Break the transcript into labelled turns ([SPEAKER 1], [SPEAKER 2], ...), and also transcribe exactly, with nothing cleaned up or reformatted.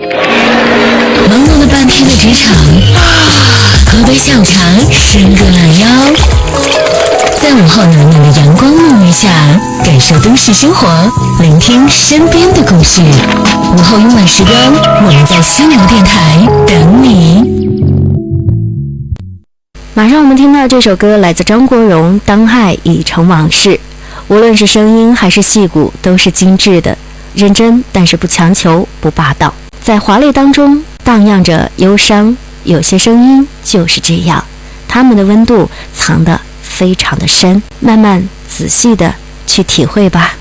[SPEAKER 1] 忙碌了半天的职场，喝杯下午茶，伸个懒腰，在午后暖暖的阳光沐浴下，感受都市生活，聆听身边的故事。午后慵懒时光，我们在犀牛电台等你。
[SPEAKER 2] 马上我们听到这首歌来自张国荣，《当爱已成往事》。无论是声音还是戏骨，都是精致的，认真但是不强求，不霸道，在华丽当中荡漾着忧伤。有些声音就是这样，它们的温度藏得非常的深，慢慢仔细的去体会吧。